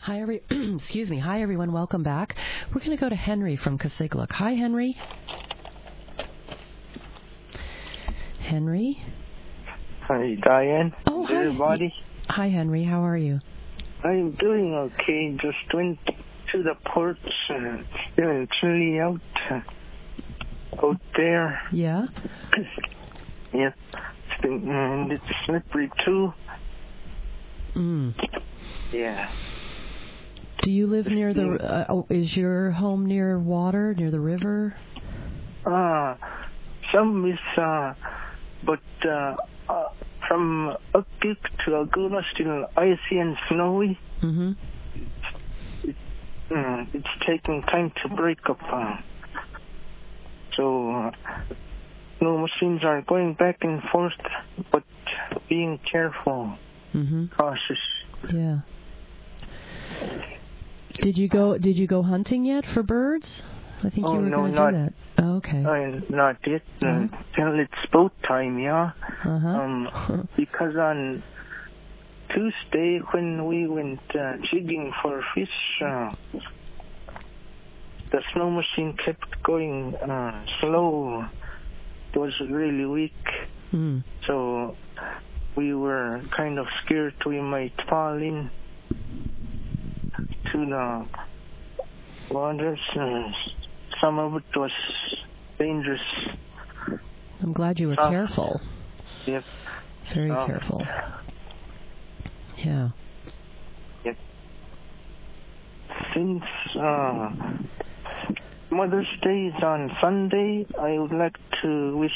Excuse me. Hi, everyone. Welcome back. We're going to go to Henry from Casigluk. Hi, Henry. Henry. Hi, Diane. Oh, hi, everybody. Hi, Henry. How are you? I'm doing okay. Just went to the porch. It's still chilly out there. Yeah? Yep. And it's slippery, too. Yeah. Do you live near the... is your home near water, near the river? Some is... but from Upik to Agula, still icy and snowy. Mm-hmm. It's taking time to break up. So, no machines are going back and forth, but being careful, cautious. Yeah. Did you go hunting yet for birds? I think you were going to do that. Oh, okay. Not yet. Till it's boat time, yeah. Because on Tuesday when we went jigging for fish, the snow machine kept going slow. It was really weak. So we were kind of scared we might fall in to the waters. Some of it was dangerous. I'm glad you were careful. Yep. Very careful. Yeah. Yep. Since Mother's Day is on Sunday, I would like to wish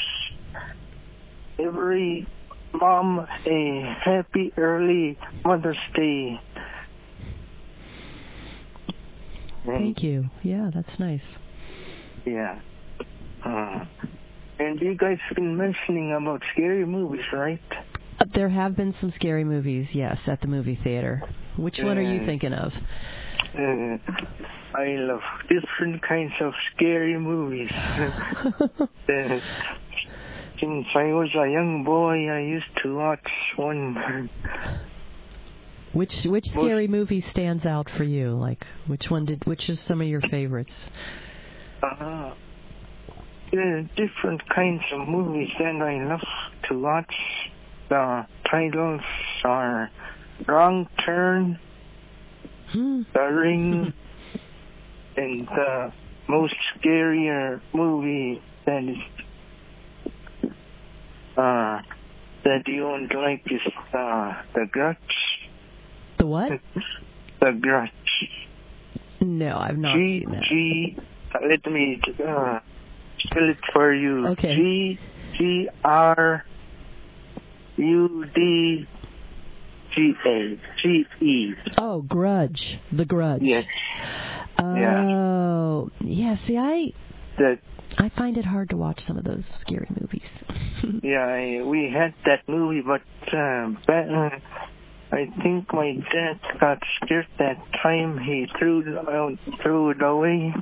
every mom a happy early Mother's Day. Thank you. Yeah, that's nice. Yeah. And you guys have been mentioning about scary movies, right? There have been some scary movies, yes, at the movie theater. Which one are you thinking of? I love different kinds of scary movies. Since I was a young boy, I used to watch one. Which scary movie stands out for you? Like, which is some of your favorites? Different kinds of movies that I love to watch. The titles are Wrong Turn, The Ring, and the most scarier movie that you won't like is The Grudge. The what? The Grudge. No, I've not seen that. Let me spell it for you. Okay. GRUDGE. Oh, Grudge. The Grudge. Yes. Oh, yeah. See, I find it hard to watch some of those scary movies. Yeah, we had that movie, but I think my dad got scared that time. He threw it away.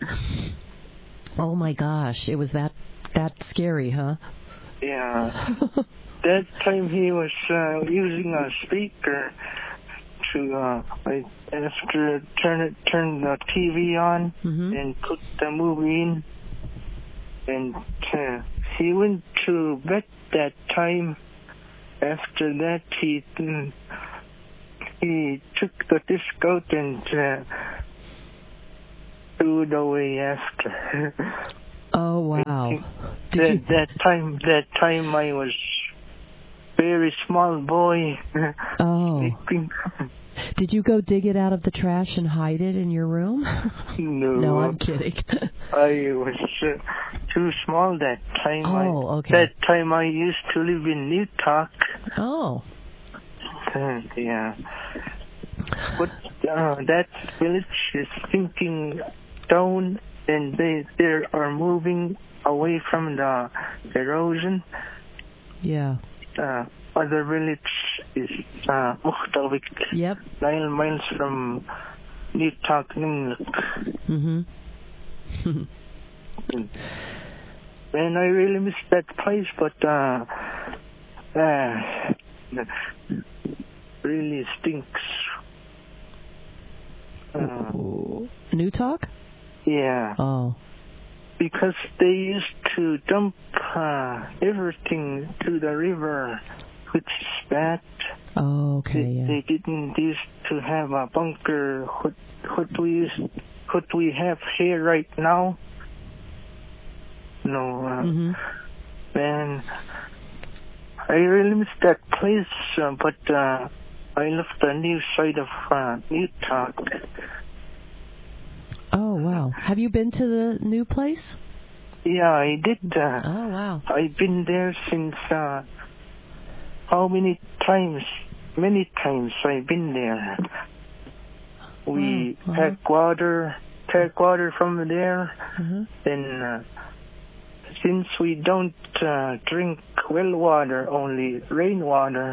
Oh my gosh, it was that scary, huh? Yeah. That time he was using a speaker to after turn the TV on and put the movie in, and he went to bed that time. After that, he took the disc out and threw it away after. Oh wow! That time I was very small boy. Oh. Did you go dig it out of the trash and hide it in your room? No, I'm kidding. I was too small that time. Oh, okay. That time I used to live in Newtalk. Oh. Yeah. But that village is sinking down, and they are moving away from the erosion. Yeah. Other village is Muhtawik. Yep. 9 miles from Newtalk, Ningluk. And I really miss that place, but really stinks. Newtok? Yeah. Oh. Because they used to dump everything to the river, which is bad. Oh, okay. They didn't used to have a bunker. What we have here right now. No. Man, I really miss that place. But I love the new side of Newtok. Oh, wow. Have you been to the new place? Yeah, I did. Oh, wow. I've been there since, how many times? Many times I've been there. We take water from there. Then, since we don't drink well water, only rainwater,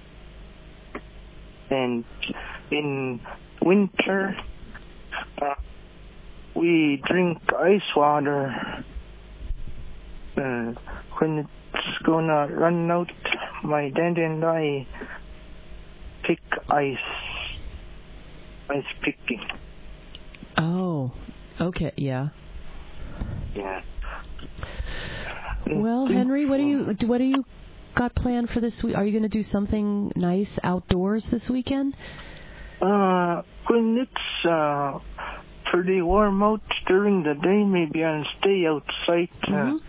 and in winter, we drink ice water. When it's gonna run out, my dad and I pick ice picking. Oh, okay, yeah. Yeah. Well, Henry, what do you got planned for this week? Are you going to do something nice outdoors this weekend? When it's pretty warm out during the day, maybe I'll stay outside.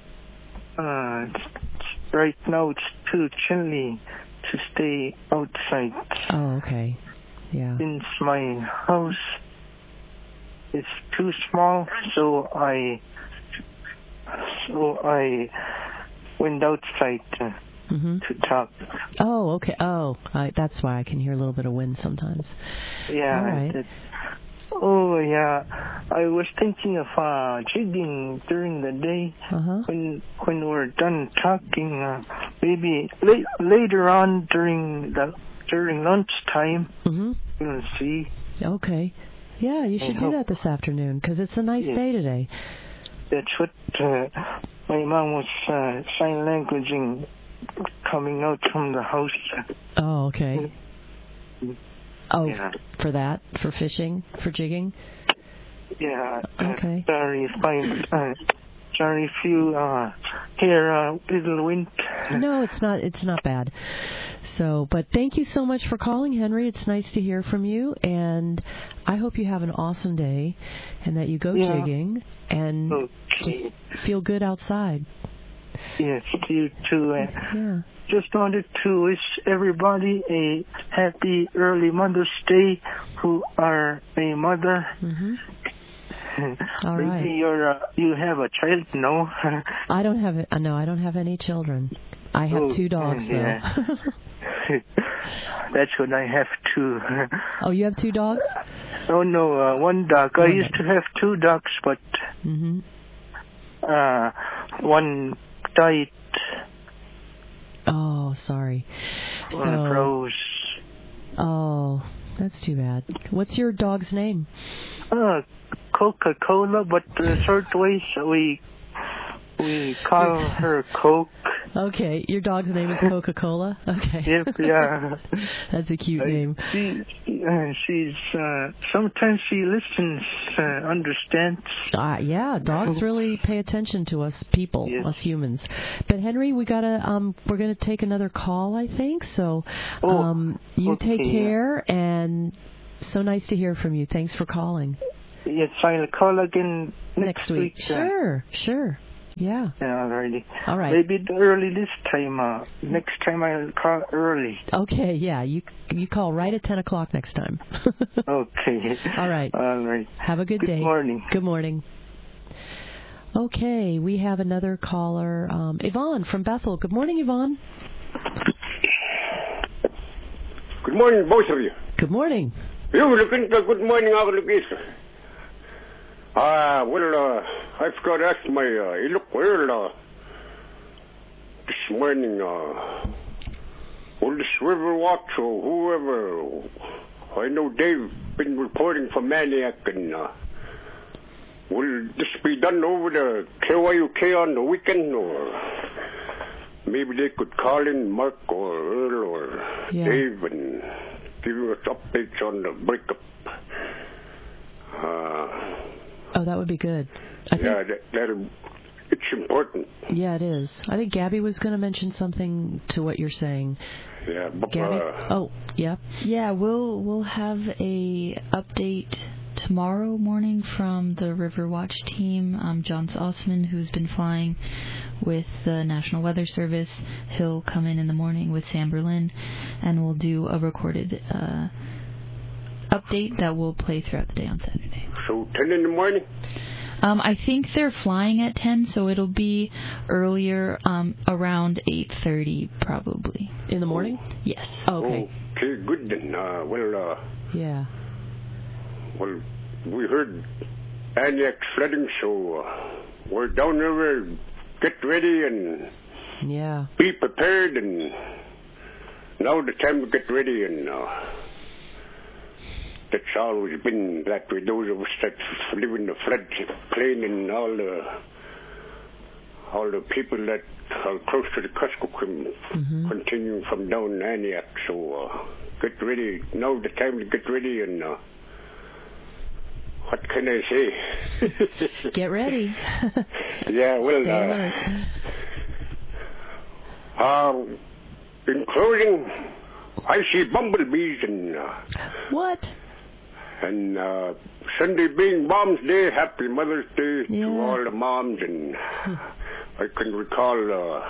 Right now it's too chilly to stay outside. Oh, okay. Yeah. Since my house is too small, so I went outside to talk. Oh, okay. Oh, that's why I can hear a little bit of wind sometimes. Yeah. All right. Oh, yeah. I was thinking of jigging during the day. When we're done talking, maybe later on during lunchtime. We'll see. Okay. Yeah, you should do that this afternoon because it's a nice day today. That's what my mom was sign languaging coming out from the house. Oh, okay. Oh, yeah. For fishing, for jigging? Yeah. Okay. Sorry if you hear a little wind. No, it's not bad. So, but thank you so much for calling, Henry. It's nice to hear from you, and I hope you have an awesome day, and that you go jigging and just feel good outside. Yes, you too. Just wanted to wish everybody a happy early Mother's Day who are a mother. All right. Maybe you have a child, no? I don't have it. No, I don't have any children. I have 2 dogs, though. That's what I have too. Oh, you have 2 dogs? Oh no, 1 dog. I used to have 2 dogs, but one died. Oh, sorry. One froze. Oh, that's too bad. What's your dog's name? Coca-Cola, but short ways we call her Coke. Okay, your dog's name is Coca-Cola? Okay. Yep, yeah. That's a cute name. She's sometimes she listens, understands. Yeah, dogs really pay attention to us people, us humans. But Henry, we're gonna take another call, I think. So, you take care, and so nice to hear from you. Thanks for calling. Yes, I'll call again next week. Sure. Yeah. Yeah, alrighty. All right. Maybe early this time. Next time I'll call early. Okay, yeah. You call right at 10 o'clock next time. Okay. All right. All right. Have a good day. Good morning. Good morning. Okay, we have another caller, Yvonne from Bethel. Good morning, Yvonne. Good morning, both of you. Good morning. You looking for good morning, obligation. I forgot to ask my look well this morning. Will this River Watch or whoever, I know they've been reporting for Maniac, and will this be done over the KYUK on the weekend, or maybe they could call in Mark or Earl or Dave and give us updates on the breakup. Oh, that would be good. It's important. Yeah, it is. I think Gabby was going to mention something to what you're saying. Yeah, but, Gabby? Yeah. Yeah, we'll have a update tomorrow morning from the Riverwatch team. John Osman, who's been flying with the National Weather Service, he'll come in the morning with Sam Berlin, and we'll do a recorded update that will play throughout the day on Saturday. So 10 in the morning? I think they're flying at 10, so it'll be earlier, around 8:30 probably. In the morning? Yes. Oh, okay. Okay, good then. Yeah. Well, we heard Aniak flooding, so we're down there. Get ready and be prepared, and now the time to get ready, and that's always been that way. Those of us that live in the floodplain, and all the people that are close to the Kuskokwim, continuing from down Aniak. So get ready. Now the time to get ready, and what can I say? Get ready. Yeah, well, in closing, I see bumblebees and what? And Sunday being Mom's Day, happy Mother's Day to all the moms, and I can recall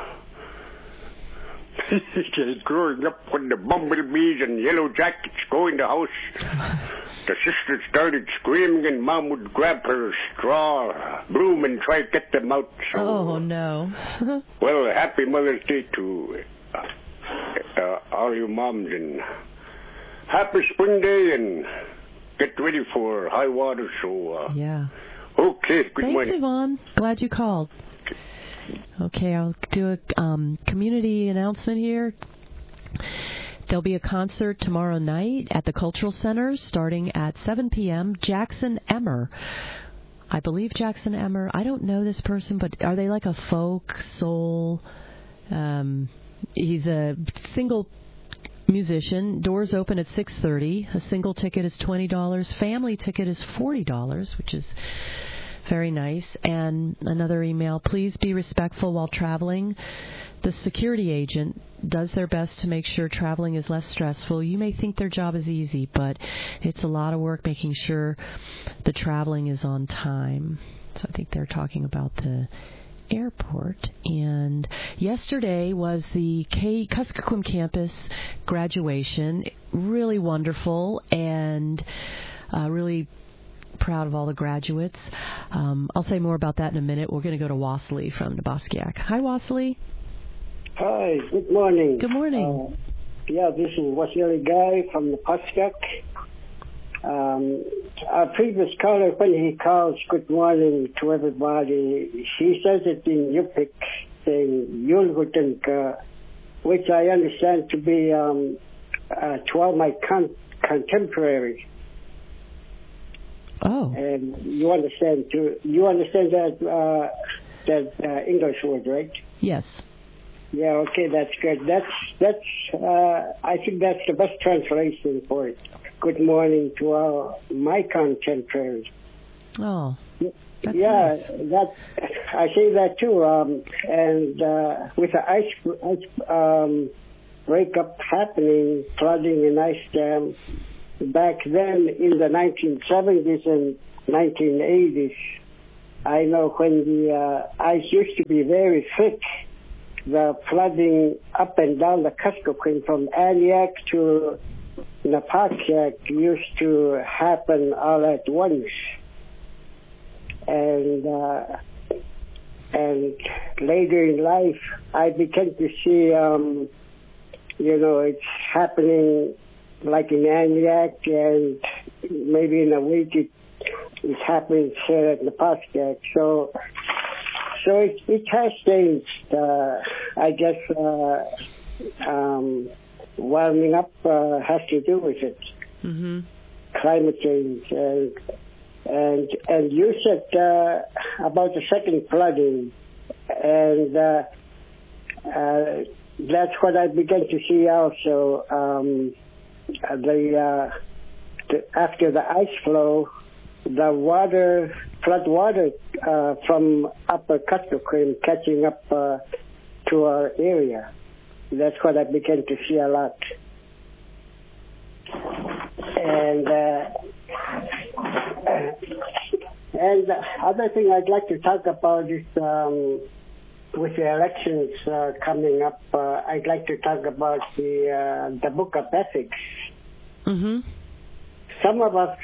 growing up when the bumblebees and yellow jackets go in the house. The sisters started screaming, and Mom would grab her straw broom and try to get them out. So, oh, no. Well, happy Mother's Day to all you moms, and happy Spring Day, and get ready for high water. So, Okay, good morning. Thanks, Yvonne. Glad you called. Okay, I'll do a community announcement here. There'll be a concert tomorrow night at the Cultural Center starting at 7 p.m. Jackson Emmer. I believe Jackson Emmer, I don't know this person, but are they like a folk, soul? He's a single musician. Doors open at 6:30. A single ticket is $20. Family ticket is $40, which is very nice. And another email, please be respectful while traveling. The security agent does their best to make sure traveling is less stressful. You may think their job is easy, but it's a lot of work making sure the traveling is on time. So I think they're talking about the airport. And yesterday was the Kuskokwim campus graduation. Really wonderful, and really proud of all the graduates. I'll say more about that in a minute. We're going to go to Wassily from Nebaskiak. Hi, Wassily. Hi, good morning. Good morning. This is Wassily Guy from Nebaskiak. Our previous caller, when he calls good morning to everybody, he says it in Yupik, saying Yulgutunk, which I understand to be to all my contemporaries. Oh. And you understand that English word, right? Yes. Yeah, okay, that's good. That's I think that's the best translation for it. Good morning to all my contemporaries. Oh. That's nice. That I say that too. And with the ice breakup happening, flooding in Ice Dam, back then in the 1970s and 1980s, I know when the ice used to be very thick, the flooding up and down the Kuskokwim from Aniak to Nebaskiak used to happen all at once. And later in life, I began to see, it's happening like in Aniak, and maybe in a week it happens here at Nebaskiak. So it has changed. I guess warming up has to do with it. Mm-hmm. Climate change, and you said about the second flooding, and that's what I began to see also. After the ice flow, the water flood water from upper Kuskokwim catching up to our area. That's what I began to see a lot. And the other thing I'd like to talk about is with the elections coming up, I'd like to talk about the Book of Ethics. Mm-hmm. Some of us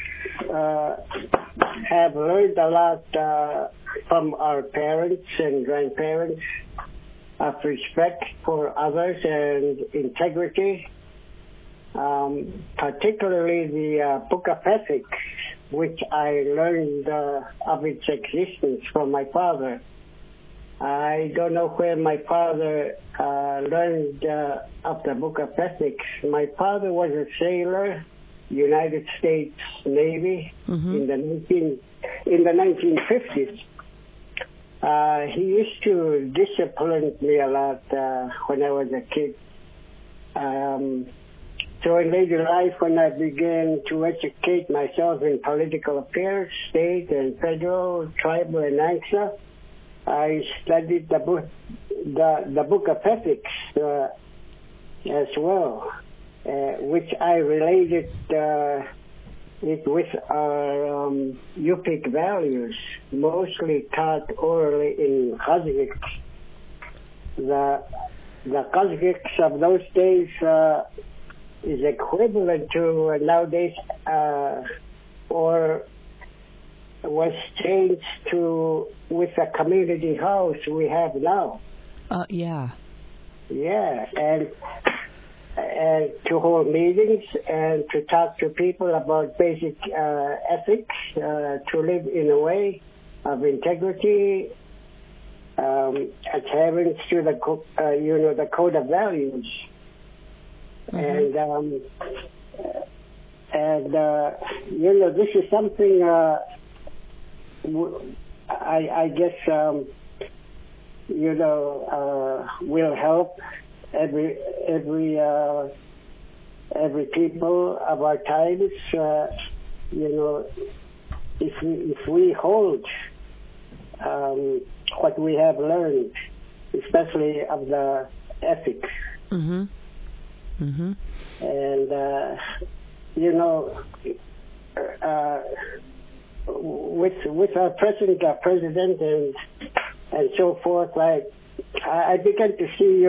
have learned a lot from our parents and grandparents of respect for others and integrity, particularly the Book of Ethics, which I learned of its existence from my father. I don't know where my father learned of the Book of Ethics. My father was a sailor, United States Navy, in the 1950s. He used to discipline me a lot when I was a kid. So in later life, when I began to educate myself in political affairs, state and federal, tribal and ANCSA, I studied the Book of Ethics as well, which I related it with our Yupik values, mostly taught orally in Kazakh. The Kazakhs of those days is equivalent to nowadays, or was changed to with a community house we have now. Yeah. Yeah, and to hold meetings and to talk to people about basic ethics, to live in a way of integrity, adherence to the the code of values, and this is something I guess will help every people of our times. If we hold what we have learned, especially of the ethics. Mm-hmm. Mm-hmm. And with our president and so forth, I began to see,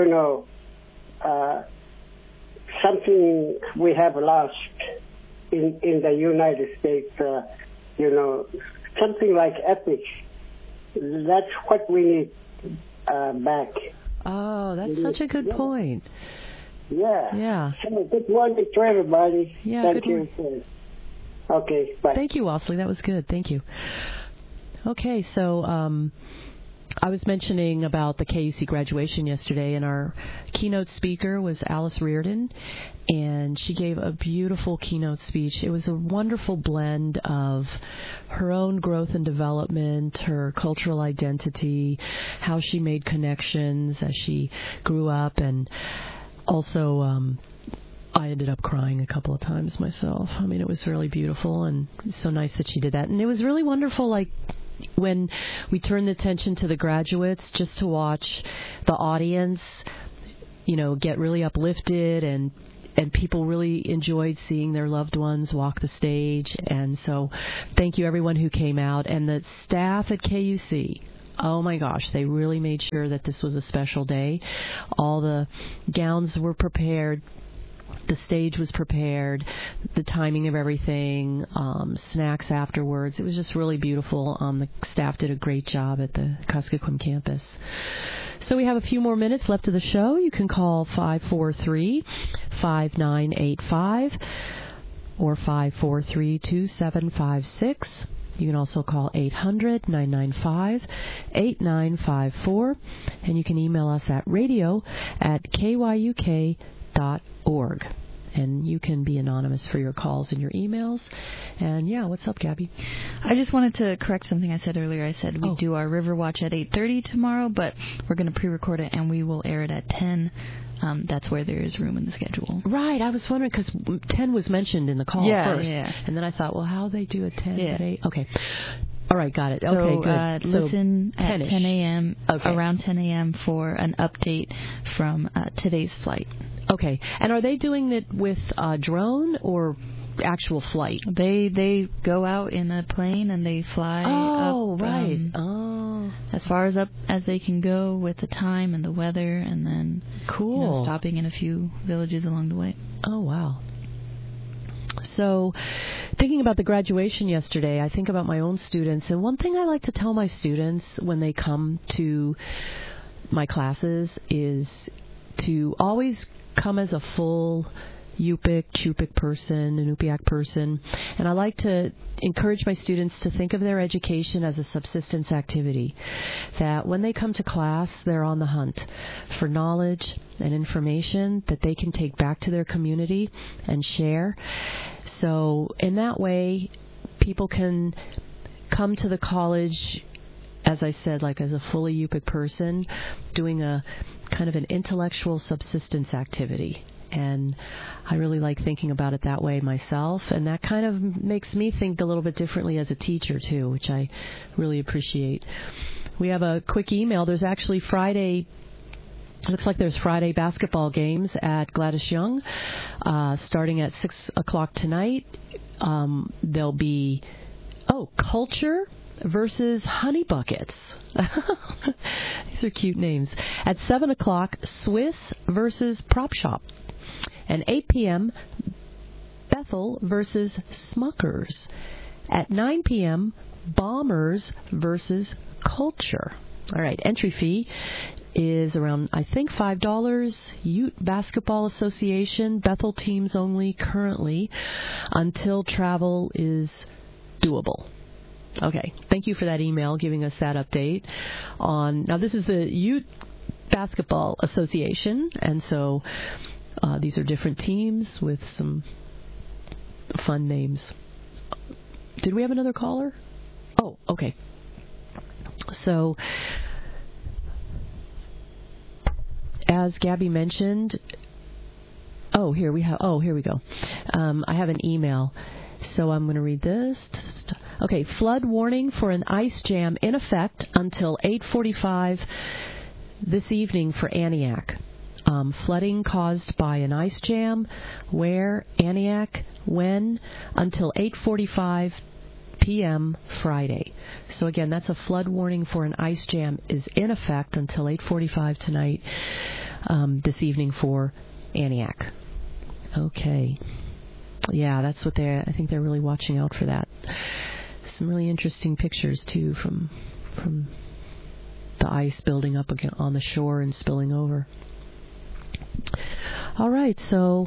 something we have lost in the United States, something like ethics. That's what we need back. Oh, that's such a good point. Yeah. Yeah. So good morning to everybody. Yeah, Thank you. Okay, bye. Thank you, Walsley. That was good. Thank you. Okay, so I was mentioning about the KUC graduation yesterday, and our keynote speaker was Alice Reardon, and she gave a beautiful keynote speech. It was a wonderful blend of her own growth and development, her cultural identity, how she made connections as she grew up, and also I ended up crying a couple of times myself. I mean, it was really beautiful, and it was so nice that she did that. And it was really wonderful, when we turned the attention to the graduates, just to watch the audience, get really uplifted, and people really enjoyed seeing their loved ones walk the stage. And so thank you everyone who came out, and the staff at KUC. Oh my gosh, they really made sure that this was a special day. All the gowns were prepared. The stage was prepared, the timing of everything, snacks afterwards. It was just really beautiful. The staff did a great job at the Kuskokwim campus. So we have a few more minutes left of the show. You can call 543-5985 or 543-2756. You can also call 800-995-8954, and you can email us at radio@kyuk.org. And you can be anonymous for your calls and your emails. And, what's up, Gabby? I just wanted to correct something I said earlier. I said we do our River Watch at 8:30 tomorrow, but we're going to pre-record it, and we will air it at 10. That's where there is room in the schedule. Right. I was wondering, because 10 was mentioned in the call first. Yeah. And then I thought, well, how they do a 10 at 8? Okay. All right, got it. So, okay, good. Listen so, at 10 a.m., okay. around 10 a.m. for an update from today's flight. Okay. And are they doing it with a drone or actual flight? They go out in a plane and they fly up. Right. As far up as they can go with the time and the weather, and then cool. Stopping in a few villages along the way. Oh, wow. So, thinking about the graduation yesterday, I think about my own students, and one thing I like to tell my students when they come to my classes is to always come as a full Yupik, Chupik person, Inupiaq person, and I like to encourage my students to think of their education as a subsistence activity, that when they come to class, they're on the hunt for knowledge and information that they can take back to their community and share. So in that way, people can come to the college, as I said, like as a fully Yupik person, doing a kind of an intellectual subsistence activity. And I really like thinking about it that way myself, and that kind of makes me think a little bit differently as a teacher, too, which I really appreciate. We have a quick email. There's actually Friday... Looks like there's Friday basketball games at Gladys Young, starting at 6 o'clock tonight. There'll be, Culture versus Honey Buckets. These are cute names. At 7 o'clock, Swiss versus Prop Shop. And 8 p.m., Bethel versus Smuckers. At 9 p.m., Bombers versus Culture. All right, entry fee is around, I think, $5. Ute Basketball Association, Bethel teams only currently, until travel is doable. Okay, thank you for that email giving us that update on. Now, this is the Ute Basketball Association, and so these are different teams with some fun names. Did we have another caller? Oh, okay. So, as Gabby mentioned, here we go. I have an email, so I'm going to read this. Okay, flood warning for an ice jam in effect until 8:45 this evening for Aniak. Flooding caused by an ice jam. Where? Aniak. When? Until 8:45 p.m. Friday. So again, that's a flood warning for an ice jam is in effect until 8:45 tonight, this evening for Aniak. Okay. Yeah, that's what I think they're really watching out for that. Some really interesting pictures too from the ice building up again on the shore and spilling over. All right, so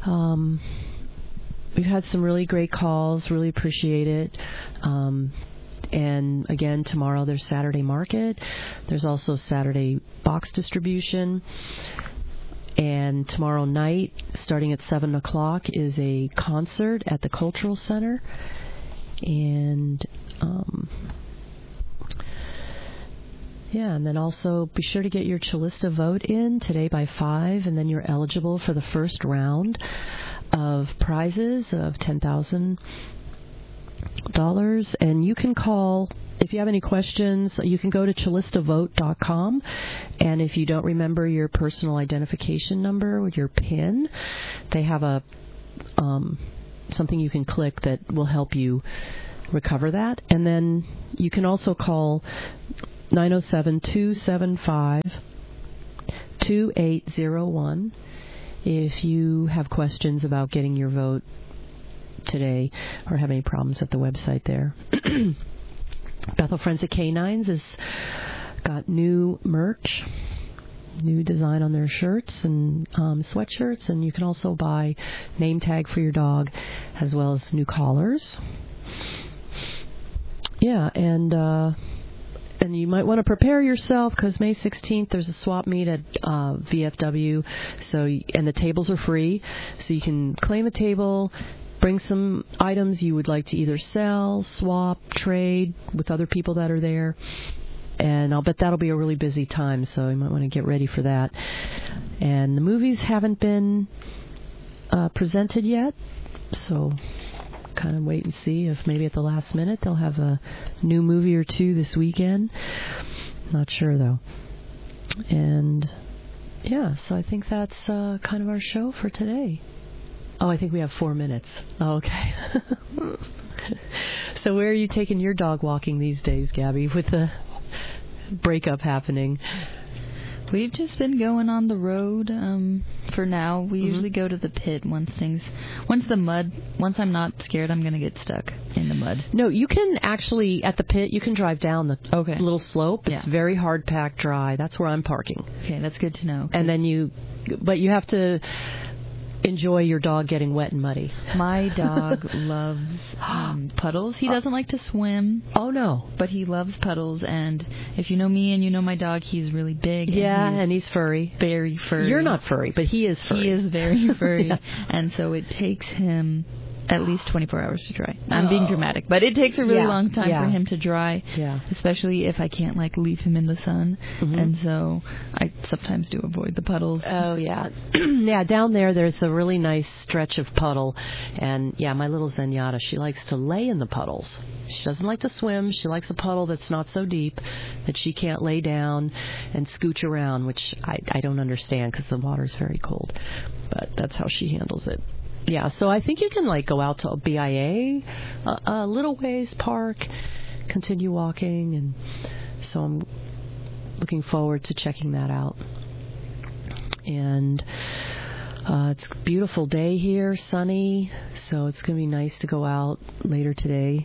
we've had some really great calls. Really appreciate it. And again, tomorrow there's Saturday market. There's also Saturday box distribution. And tomorrow night, starting at 7 o'clock, is a concert at the Cultural Center. And and then also be sure to get your Chillista vote in today by 5, and then you're eligible for the first round of prizes of $10,000. And you can call, if you have any questions, you can go to chillistavote.com, and if you don't remember your personal identification number with your PIN, they have a something you can click that will help you recover that. And then you can also call 907-275-2801 if you have questions about getting your vote today or have any problems at the website there. Bethel Friends of Canines has got new merch, new design on their shirts and sweatshirts, and you can also buy name tag for your dog as well as new collars. Yeah, and you might want to prepare yourself because May 16th there's a swap meet at VFW, and the tables are free, so you can claim a table, bring some items you would like to either sell, swap, trade with other people that are there, and I'll bet that'll be a really busy time, so you might want to get ready for that. And the movies haven't been presented yet, so kind of wait and see if maybe at the last minute they'll have a new movie or two this weekend. Not sure, though. And, yeah, so I think that's kind of our show for today. Oh, I think we have 4 minutes. Oh, okay. So where are you taking your dog walking these days, Gabby, with the breakup happening? We've just been going on the road for now. We usually go to the pit once I'm not scared I'm going to get stuck in the mud. No, you can actually, at the pit, you can drive down the little slope. It's very hard packed dry. That's where I'm parking. Okay, that's good to know. And then but you have to enjoy your dog getting wet and muddy. My dog loves puddles. He doesn't like to swim. Oh, no. But he loves puddles, and if you know me and you know my dog, he's really big. Yeah, and he's furry. Very furry. You're not furry, but he is furry. He is very furry, and so it takes him at least 24 hours to dry. I'm being dramatic, but it takes a really long time for him to dry, especially if I can't, leave him in the sun. And so I sometimes do avoid the puddles. Oh, yeah. Yeah, down there's a really nice stretch of puddle. And, yeah, my little Zenyatta, she likes to lay in the puddles. She doesn't like to swim. She likes a puddle that's not so deep that she can't lay down and scooch around, which I don't understand because the water's very cold. But that's how she handles it. Yeah, so I think you can go out to BIA, a little ways, park, continue walking, and so I'm looking forward to checking that out. And it's a beautiful day here, sunny, so it's going to be nice to go out later today.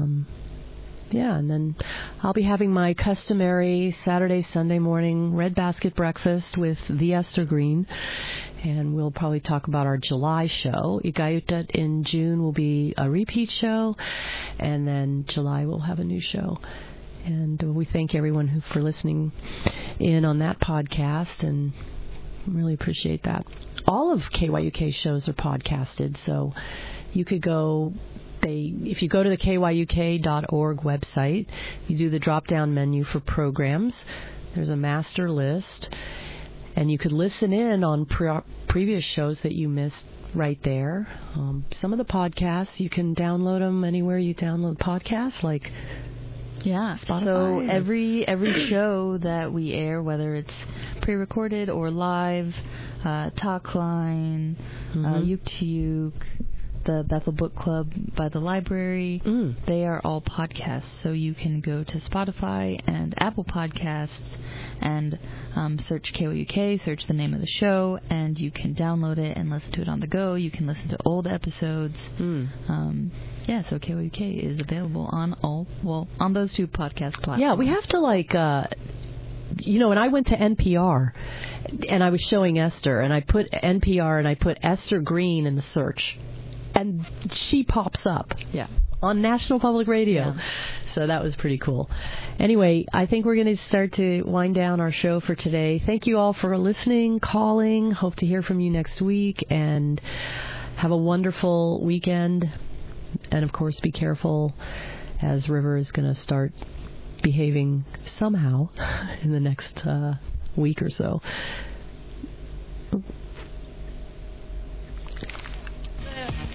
Yeah, and then I'll be having my customary Saturday, Sunday morning Red Basket breakfast with the Esther Green, and we'll probably talk about our July show. Igayutat in June will be a repeat show, and then July we'll have a new show. And we thank everyone for listening in on that podcast, and really appreciate that. All of KYUK shows are podcasted, so you could go... If you go to the kyuk.org website, you do the drop-down menu for programs. There's a master list, and you could listen in on previous shows that you missed right there. Some of the podcasts, you can download them anywhere you download podcasts, Spotify. So every show that we air, whether it's pre-recorded or live, Talkline, Uke to Uke, the Bethel Book Club by the library, they are all podcasts. So you can go to Spotify and Apple Podcasts and search KYUK, search the name of the show, and you can download it and listen to it on the go. You can listen to old episodes. So KYUK is available on on those two podcast platforms. Yeah, we have to when I went to NPR and I was showing Esther, and I put NPR and I put Esther Green in the search, and she pops up on National Public Radio. Yeah. So that was pretty cool. Anyway, I think we're going to start to wind down our show for today. Thank you all for listening, calling. Hope to hear from you next week, and have a wonderful weekend. And, of course, be careful, as River is going to start behaving somehow in the next week or so.